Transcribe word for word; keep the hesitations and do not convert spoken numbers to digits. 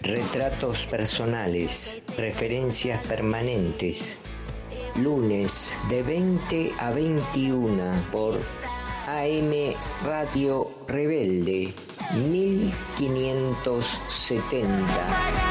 Retratos personales, referencias permanentes. Lunes de veinte a veintiuna por A M Radio Rebelde mil quinientos setenta.